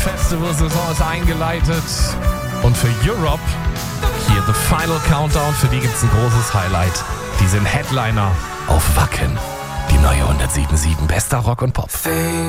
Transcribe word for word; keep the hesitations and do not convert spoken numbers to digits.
Festival-Saison ist eingeleitet und für Europe hier The Final Countdown. Für die gibt es ein großes Highlight. Die sind Headliner auf Wacken. Die neue hundertsieben Komma sieben Bester Rock und Pop.